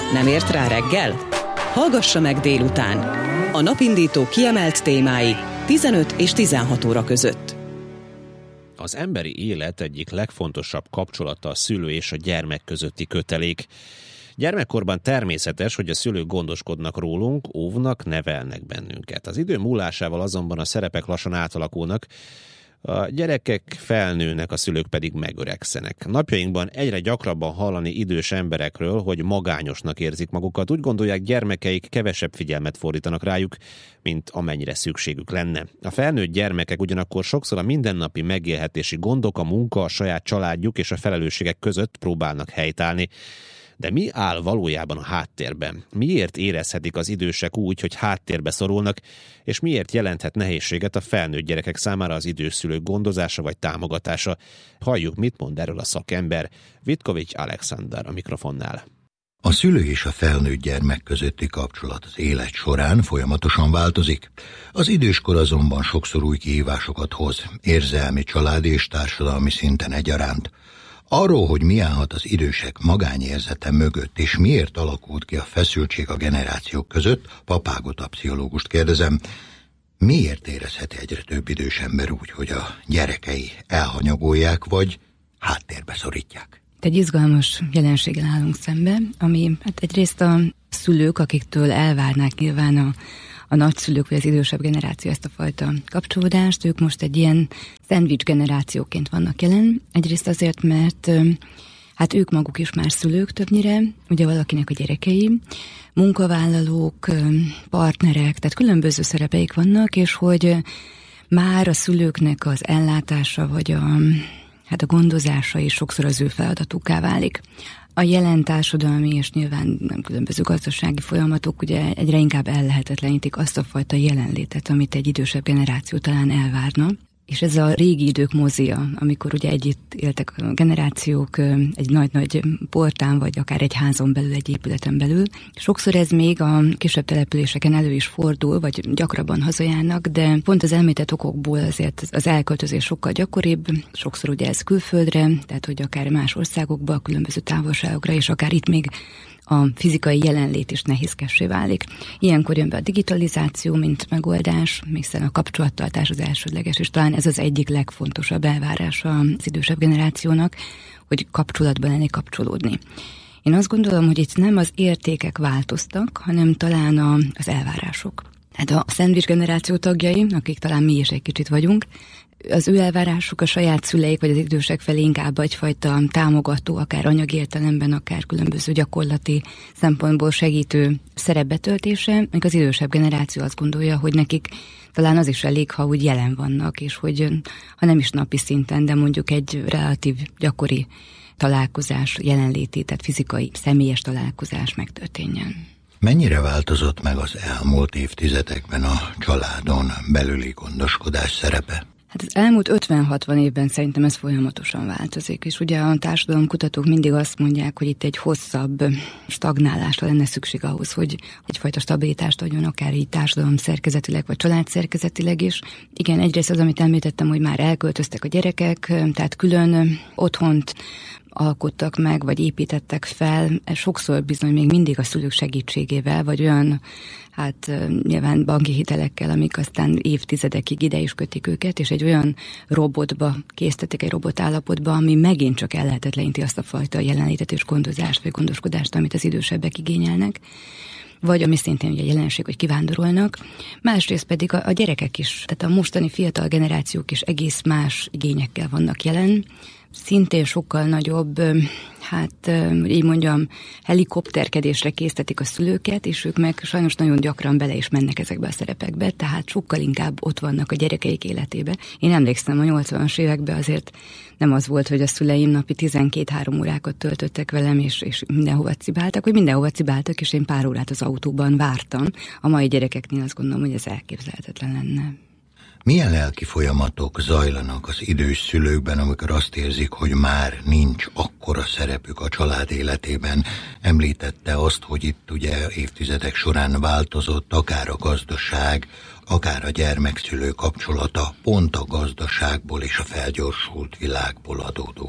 Nem ért rá reggel? Hallgassa meg délután. A napindító kiemelt témái 15 és 16 óra között. Az emberi élet egyik legfontosabb kapcsolata a szülő és a gyermek közötti kötelék. Gyermekkorban természetes, hogy a szülők gondoskodnak rólunk, óvnak, nevelnek bennünket. Az idő múlásával azonban a szerepek lassan átalakulnak, a gyerekek felnőnek, a szülők pedig megöregszenek. Napjainkban egyre gyakrabban hallani idős emberekről, hogy magányosnak érzik magukat. Úgy gondolják, gyermekeik kevesebb figyelmet fordítanak rájuk, mint amennyire szükségük lenne. A felnőtt gyermekek ugyanakkor sokszor a mindennapi megélhetési gondok, a munka, a saját családjuk és a felelősségek között próbálnak helytállni. De mi áll valójában a háttérben? Miért érezhetik az idősek úgy, hogy háttérbe szorulnak, és miért jelenthet nehézséget a felnőtt gyerekek számára az időszülők gondozása vagy támogatása? Halljuk, mit mond erről a szakember. Vitkovics Aleksandar a mikrofonnál. A szülő és a felnőtt gyermek közötti kapcsolat az élet során folyamatosan változik. Az időskor azonban sokszor új kihívásokat hoz, érzelmi, családi és társadalmi szinten egyaránt. Arról, hogy mi állhat az idősek magányérzete mögött, és miért alakult ki a feszültség a generációk között, Papágot, a pszichológust kérdezem, miért érezheti egyre több idős ember úgy, hogy a gyerekei elhanyagolják, vagy háttérbe szorítják? Egy izgalmas jelenséggel állunk szembe, ami egyrészt a szülők, akiktől elvárnák nyilván a nagyszülők vagy az idősebb generáció ezt a fajta kapcsolódást, ők most egy ilyen szendvics generációként vannak jelen. Egyrészt azért, mert ők maguk is már szülők többnyire, ugye valakinek a gyerekei, munkavállalók, partnerek, tehát különböző szerepeik vannak, és hogy már a szülőknek az ellátása vagy a gondozása is sokszor az ő feladatukká válik. A jelen társadalmi és nyilván különböző gazdasági folyamatok ugye egyre inkább ellehetetlenítik azt a fajta jelenlétet, amit egy idősebb generáció talán elvárna. És ez a régi idők mozia, amikor ugye együtt éltek a generációk egy nagy-nagy portán, vagy akár egy házon belül, egy épületen belül. Sokszor ez még a kisebb településeken elő is fordul, vagy gyakrabban hazajárnak, de pont az említett okokból azért az elköltözés sokkal gyakoribb, sokszor ugye ez külföldre, tehát hogy akár más országokba, különböző távolságokra, és akár itt még a fizikai jelenlét is nehézkessé válik. Ilyenkor jön be a digitalizáció, mint megoldás, hiszen a kapcsolattartás az elsődleges, és talán ez az egyik legfontosabb elvárása az idősebb generációnak, hogy kapcsolatban lenni, kapcsolódni. Én azt gondolom, hogy itt nem az értékek változtak, hanem talán az elvárások. Hát a szendvics generáció tagjai, akik talán mi is egy kicsit vagyunk, az ő elvárásuk a saját szüleik vagy az idősek felé inkább egyfajta támogató, akár anyagi értelemben, akár különböző gyakorlati szempontból segítő szerepbetöltése, még az idősebb generáció azt gondolja, hogy nekik talán az is elég, ha úgy jelen vannak, és hogy ha nem is napi szinten, de mondjuk egy relatív gyakori találkozás jelenléti, tehát fizikai, személyes találkozás megtörténjen. Mennyire változott meg az elmúlt évtizedekben a családon belüli gondoskodás szerepe? Hát az elmúlt 50-60 évben szerintem ez folyamatosan változik, és ugye a társadalomkutatók mindig azt mondják, hogy itt egy hosszabb stagnálásra lenne szükség ahhoz, hogy egyfajta stabilitást adjon, akár így társadalom szerkezetileg, vagy család szerkezetileg is. Igen, egyrészt az, amit említettem, hogy már elköltöztek a gyerekek, tehát külön otthont alkottak meg, vagy építettek fel, sokszor bizony még mindig a szülők segítségével, vagy olyan, nyilván banki hitelekkel, amik aztán évtizedekig ide is kötik őket, és egy olyan robotba készítettek, egy robotállapotba, ami megint csak ellehetetleníti azt a fajta jelenlétet és gondozást, vagy gondoskodást, amit az idősebbek igényelnek. Vagy ami szintén ugye jelenség, hogy kivándorolnak. Másrészt pedig a gyerekek is, tehát a mostani fiatal generációk is egész más igényekkel vannak jelen. Szintén sokkal nagyobb, így mondjam, helikopterkedésre késztetik a szülőket, és ők meg sajnos nagyon gyakran bele is mennek ezekbe a szerepekbe, tehát sokkal inkább ott vannak a gyerekeik életébe. Én emlékszem, a 80-as években azért nem az volt, hogy a szüleim napi 12-3 órákat töltöttek velem, és mindenhova cibáltak, vagy mindenhova cibáltak, és én pár órát az autóban vártam. A mai gyerekeknél azt gondolom, hogy ez elképzelhetetlen lenne. Milyen lelki folyamatok zajlanak az idős szülőkben, amikor azt érzik, hogy már nincs akkora szerepük a család életében? Említette azt, hogy itt ugye évtizedek során változott akár a gazdaság, akár a gyermekszülő kapcsolata, pont a gazdaságból és a felgyorsult világból adódóan.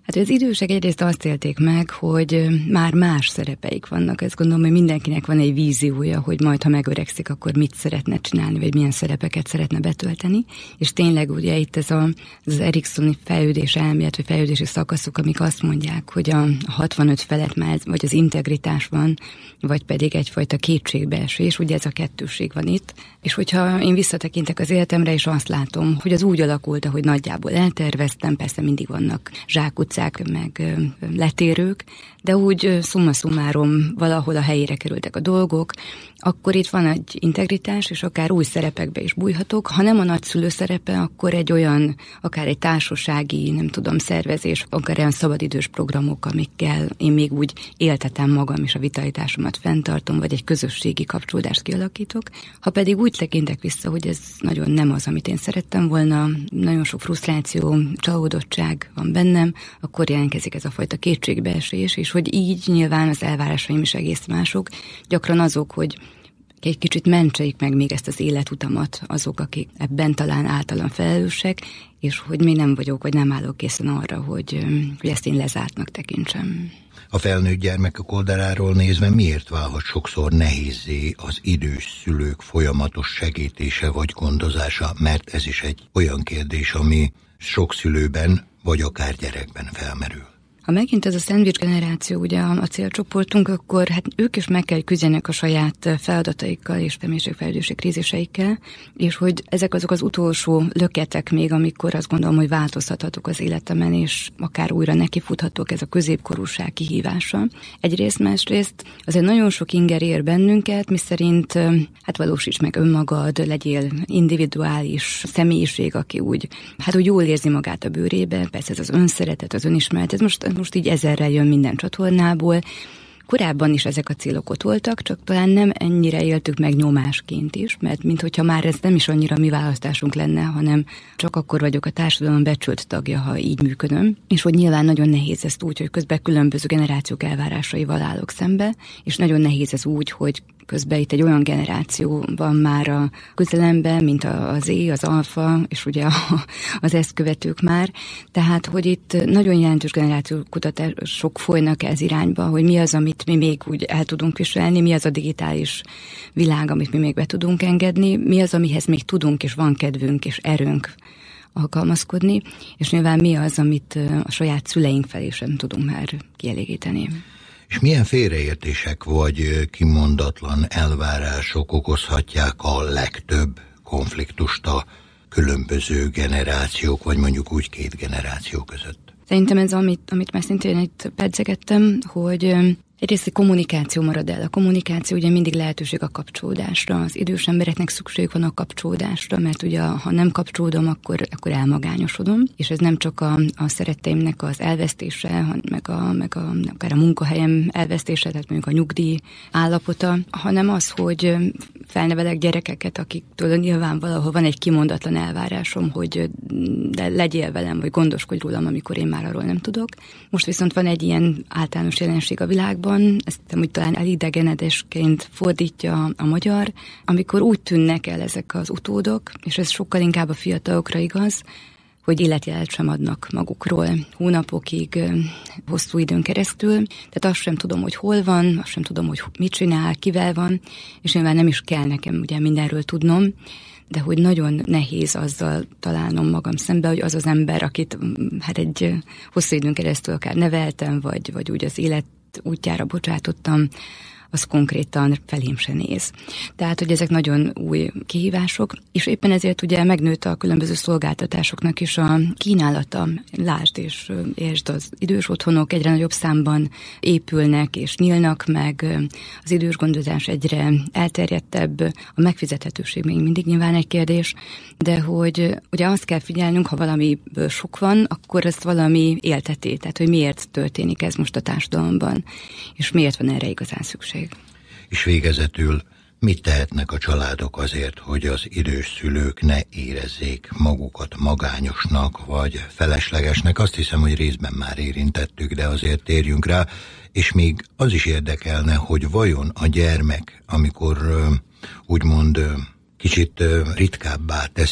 Hát az idősek egyrészt azt élték meg, hogy már más szerepeik vannak. Ezt gondolom, hogy mindenkinek van egy víziója, hogy majd, ha megöregszik, akkor mit szeretne csinálni, vagy milyen szerepeket szeretne betölteni. És tényleg ugye itt ez az Eriksoni fejlődés elmélet, vagy fejlődési szakaszok, amik azt mondják, hogy a 65 felett már vagy az integritás van, vagy pedig egyfajta kétségbeesés, ugye ez a kettőség van itt. És hogyha én visszatekintek az életemre, és azt látom, hogy az úgy alakult, ahogy nagyjából elterveztem, persze mindig vannak zsákutcák, meg letérők, de úgy szumma summarum valahol a helyére kerültek a dolgok, akkor itt van egy integritás, és akár új szerepekbe is bújhatok. Ha nem a nagyszülő szerepe, akkor egy olyan, akár egy társasági, nem tudom, szervezés, akár olyan szabadidős programok, amikkel én még úgy éltetem magam, és a vitalitásomat fenntartom, vagy egy közösségi kapcsolódást kialakítok. Ha pedig úgy tekintek vissza, hogy ez nagyon nem az, amit én szerettem volna, nagyon sok frusztráció, csalódottság van bennem, akkor jelentkezik ez a fajta kétségbeesés, és hogy így nyilván az elvárásaim is egész mások. Gyakran azok, hogy egy kicsit mentsék meg még ezt az életutamat azok, akik ebben talán általam felelősek, és hogy még nem vagyok, vagy nem állok készen arra, hogy ezt én lezártnak tekintsem. A felnőtt gyermekek oldaláról nézve miért válhat sokszor nehézzé az idős szülők folyamatos segítése vagy gondozása, mert ez is egy olyan kérdés, ami sok szülőben vagy akár gyerekben felmerül. Ha megint ez a szendvics generáció ugye a célcsoportunk, akkor hát ők is meg kell küzdjenek a saját feladataikkal és személyiségfejlődési kríziseikkel, és hogy ezek azok az utolsó löketek még, amikor azt gondolom, hogy változhathatok az életemen, és akár újra nekifuthatok, ez a középkorúság kihívása. Egyrészt, másrészt azért nagyon sok inger ér bennünket, miszerint hát valósíts meg önmagad, legyél individuális személyiség, aki úgy jól érzi magát a bőrébe, persze ez az önszeretet, az önismeret, ez most így ezerrel jön minden csatornából. Korábban is ezek a célok ott voltak, csak talán nem ennyire éltük meg nyomásként is, mert minthogyha már ez nem is annyira mi választásunk lenne, hanem csak akkor vagyok a társadalom becsült tagja, ha így működöm. És hogy nyilván nagyon nehéz ezt úgy, hogy közben különböző generációk elvárásaival állok szembe, és nagyon nehéz ez úgy, hogy közben itt egy olyan generáció van már a közelemben, mint az Z, az alfa, és ugye az ezt követők már. Tehát, hogy itt nagyon jelentős generációkutatások folynak ez irányba, hogy mi az, amit mi még úgy el tudunk viselni, mi az a digitális világ, amit mi még be tudunk engedni, mi az, amihez még tudunk, és van kedvünk, és erőnk alkalmazkodni, és nyilván mi az, amit a saját szüleink felé sem tudunk már kielégíteni. És milyen félreértések vagy kimondatlan elvárások okozhatják a legtöbb konfliktust a különböző generációk, vagy mondjuk úgy két generáció között? Szerintem ez, amit már szintén itt pedzegettem, hogy egyrészt egy kommunikáció marad el. A kommunikáció ugye mindig lehetőség a kapcsolódásra. Az idős embereknek szükségük van a kapcsolódásra, mert ugye ha nem kapcsolódom, akkor elmagányosodom. És ez nem csak a szeretteimnek az elvesztése, meg akár a munkahelyem elvesztése, tehát mondjuk a nyugdíj állapota, hanem az, hogy felnevelek gyerekeket, akiktől nyilván valahol van egy kimondatlan elvárásom, hogy de legyél velem, vagy gondoskodj rólam, amikor én már arról nem tudok. Most viszont van egy ilyen általános jelenség a világban, ezt úgy talán elidegenedésként fordítja a magyar, amikor úgy tűnnek el ezek az utódok, és ez sokkal inkább a fiatalokra igaz, hogy életjelet sem adnak magukról hónapokig, hosszú időn keresztül. Tehát azt sem tudom, hogy hol van, azt sem tudom, hogy mit csinál, kivel van, és nyilván nem is kell nekem ugye mindenről tudnom, de hogy nagyon nehéz azzal találnom magam szembe, hogy az az ember, akit hát egy hosszú időn keresztül akár neveltem, vagy úgy az élet útjára bocsátottam, az konkrétan felém se néz. Tehát, hogy ezek nagyon új kihívások, és éppen ezért ugye megnőtt a különböző szolgáltatásoknak is a kínálata. Lásd és értsd, az idős otthonok egyre nagyobb számban épülnek és nyílnak meg, az idős gondozás egyre elterjedtebb, a megfizethetőség még mindig nyilván egy kérdés, de hogy ugye azt kell figyelnünk, ha valamiből sok van, akkor ezt valami élteti, tehát hogy miért történik ez most a társadalomban, és miért van erre igazán szükség. És végezetül mit tehetnek a családok azért, hogy az idős szülők ne érezzék magukat magányosnak vagy feleslegesnek? Azt hiszem, hogy részben már érintettük, de azért térjünk rá, és még az is érdekelne, hogy vajon a gyermek, amikor úgymond kicsit ritkábbá teszi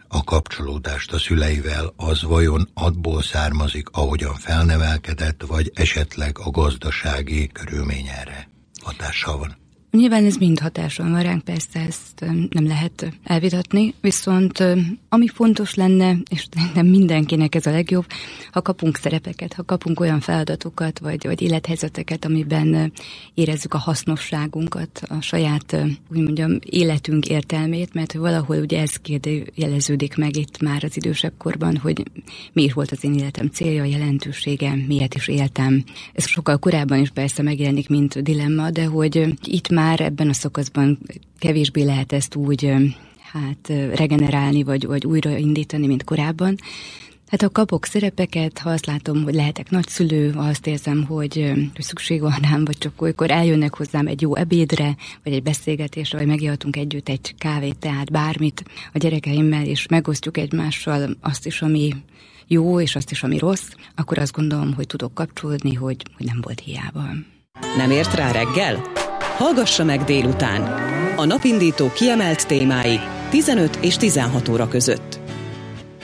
a kapcsolódást a szüleivel, az vajon abból származik, ahogyan felnevelkedett, vagy esetleg a gazdasági körülmény erre hatással van? Nyilván ez mind hatással van ránk, persze ezt nem lehet elvitatni, viszont ami fontos lenne, és nem mindenkinek ez a legjobb, ha kapunk szerepeket, ha kapunk olyan feladatokat, vagy élethelyzeteket, amiben érezzük a hasznosságunkat, a saját, úgy mondjam, életünk értelmét, mert valahol ugye ez kérdőjeleződik meg itt már az idősebb korban, hogy miért volt az én életem célja, jelentősége, miért is éltem. Ez sokkal korábban is persze megjelenik, mint dilemma, de hogy itt már ebben a szakaszban kevésbé lehet ezt úgy regenerálni, vagy újraindítani, mint korábban. Hát ha kapok szerepeket, ha azt látom, hogy lehetek nagyszülő, ha azt érzem, hogy szükség van rám, vagy csak olykor eljönnek hozzám egy jó ebédre, vagy egy beszélgetésre, vagy megihatunk együtt egy kávét, tehát bármit a gyerekeimmel, és megosztjuk egymással azt is, ami jó, és azt is, ami rossz, akkor azt gondolom, hogy tudok kapcsolódni, hogy nem volt hiába. Nem ért rá reggel? Hallgassa meg délután. A napindító kiemelt témái 15 és 16 óra között.